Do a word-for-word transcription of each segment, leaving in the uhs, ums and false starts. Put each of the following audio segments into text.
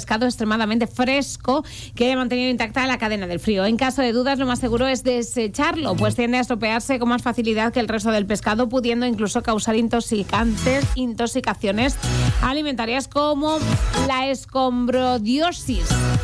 pescado extremadamente fresco que haya mantenido intacta la cadena del frío. En caso de dudas, lo más seguro es desecharlo, pues tiende a estropearse con más facilidad que el resto del pescado, pudiendo incluso causar intoxicantes, intoxicaciones alimentarias como la escombrodiosis.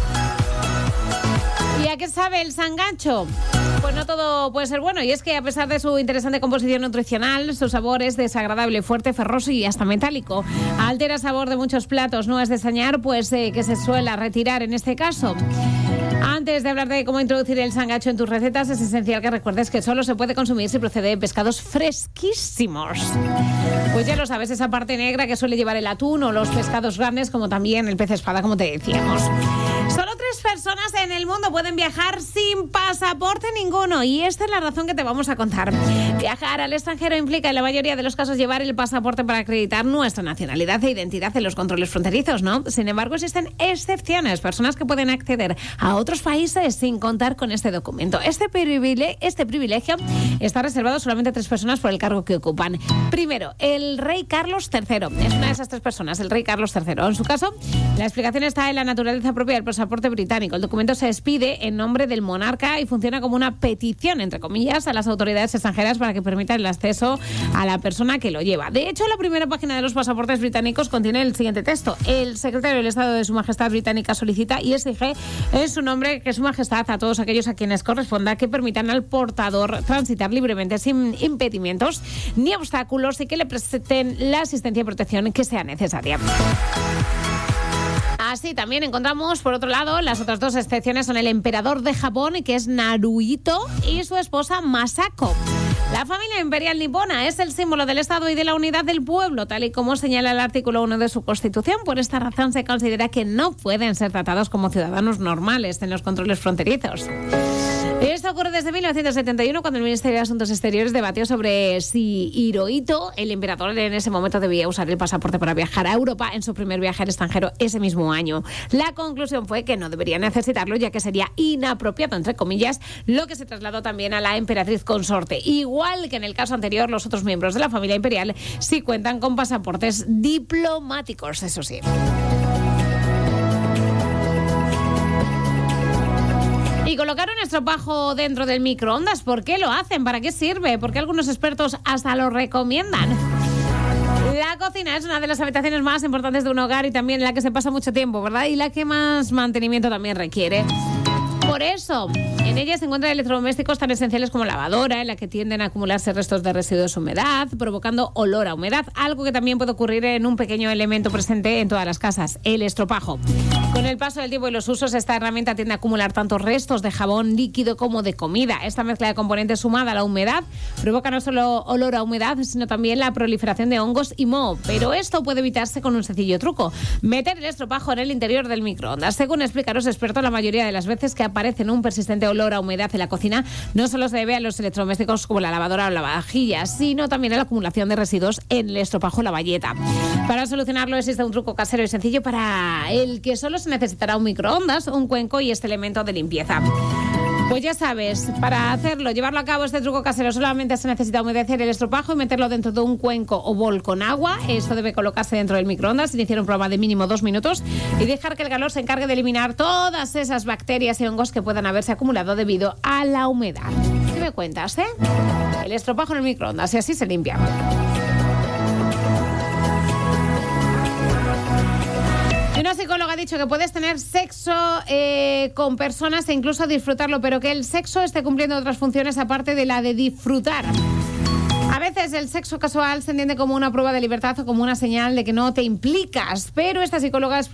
¿Y a qué sabe el sangacho? Pues no todo puede ser bueno, y es que a pesar de su interesante composición nutricional, su sabor es desagradable, fuerte, ferroso y hasta metálico. Altera el sabor de muchos platos, no es de extrañar pues eh, que se suele retirar en este caso. Antes de hablar de cómo introducir el sangacho en tus recetas, es esencial que recuerdes que solo se puede consumir si procede de pescados fresquísimos. Pues ya lo sabes, esa parte negra que suele llevar el atún o los pescados grandes, como también el pez espada, como te decíamos. Solo tres personas en el mundo pueden viajar sin pasaporte ninguno, y esta es la razón que te vamos a contar. Viajar al extranjero implica en la mayoría de los casos llevar el pasaporte para acreditar nuestra nacionalidad e identidad en los controles fronterizos, ¿no? Sin embargo, existen excepciones, personas que pueden acceder a otros países sin contar con este documento. Este privilegio, este privilegio está reservado solamente a tres personas por el cargo que ocupan. Primero, el rey Carlos tercero. Es una de esas tres personas, el rey Carlos tercero. En su caso, la explicación está en la naturaleza propia del pasaporte británico. El documento se expide en nombre del monarca y funciona como una petición, entre comillas, a las autoridades extranjeras para que permitan el acceso a la persona que lo lleva. De hecho, la primera página de los pasaportes británicos contiene el siguiente texto: el secretario del Estado de Su Majestad Británica solicita y exige en su nombre que Su Majestad a todos aquellos a quienes corresponda que permitan al portador transitar libremente sin impedimentos ni obstáculos y que le presten la asistencia y protección que sea necesaria. Así también encontramos, por otro lado, las otras dos excepciones son el emperador de Japón, que es Naruhito, y su esposa Masako. La familia imperial nipona es el símbolo del Estado y de la unidad del pueblo, tal y como señala el artículo uno de su Constitución. Por esta razón se considera que no pueden ser tratados como ciudadanos normales en los controles fronterizos. Esto ocurre desde mil novecientos setenta y uno, cuando el Ministerio de Asuntos Exteriores debatió sobre si Hirohito, el emperador, en ese momento debía usar el pasaporte para viajar a Europa en su primer viaje al extranjero ese mismo año. La conclusión fue que no debería necesitarlo, ya que sería inapropiado, entre comillas, lo que se trasladó también a la emperatriz consorte. Igual que en el caso anterior, los otros miembros de la familia imperial sí cuentan con pasaportes diplomáticos, eso sí. Y colocar un estropajo dentro del microondas, ¿por qué lo hacen? ¿Para qué sirve? Porque algunos expertos hasta lo recomiendan. La cocina es una de las habitaciones más importantes de un hogar y también la que se pasa mucho tiempo, ¿verdad? Y la que más mantenimiento también requiere. Por eso, en ella se encuentran electrodomésticos tan esenciales como la lavadora, en la que tienden a acumularse restos de residuos de humedad, provocando olor a humedad, algo que también puede ocurrir en un pequeño elemento presente en todas las casas, el estropajo. Con el paso del tiempo y los usos, esta herramienta tiende a acumular tanto restos de jabón líquido como de comida. Esta mezcla de componentes sumada a la humedad provoca no solo olor a humedad, sino también la proliferación de hongos y moho. Pero esto puede evitarse con un sencillo truco: meter el estropajo en el interior del microondas. Según explican los expertos, la mayoría de las veces que aparece un persistente olor a humedad en la cocina no solo se debe a los electrodomésticos como la lavadora o la lavavajillas, sino también a la acumulación de residuos en el estropajo o la bayeta. Para solucionarlo existe un truco casero y sencillo para el que solo se necesitará un microondas, un cuenco y este elemento de limpieza. Pues ya sabes, para hacerlo, llevarlo a cabo este truco casero, solamente se necesita humedecer el estropajo y meterlo dentro de un cuenco o bol con agua. Esto debe colocarse dentro del microondas, iniciar un programa de mínimo dos minutos y dejar que el calor se encargue de eliminar todas esas bacterias y hongos que puedan haberse acumulado debido a la humedad. ¿Qué me cuentas, eh? El estropajo en el microondas y así se limpia. Y una psicóloga ha dicho que puedes tener sexo eh, con personas e incluso disfrutarlo, pero que el sexo esté cumpliendo otras funciones aparte de la de disfrutar. A veces el sexo casual se entiende como una prueba de libertad o como una señal de que no te implicas, pero esta psicóloga explica